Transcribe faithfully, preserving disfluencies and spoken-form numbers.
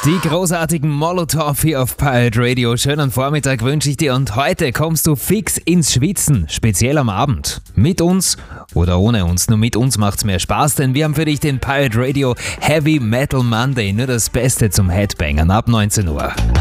Die großartigen Molotov hier auf Pirate Radio. Schönen Vormittag wünsche ich dir und heute kommst du fix ins Schwitzen, speziell am Abend. Mit uns oder ohne uns, nur mit uns macht's mehr Spaß, denn wir haben für dich den Pirate Radio Heavy Metal Monday, nur das Beste zum Headbangern ab neunzehn Uhr.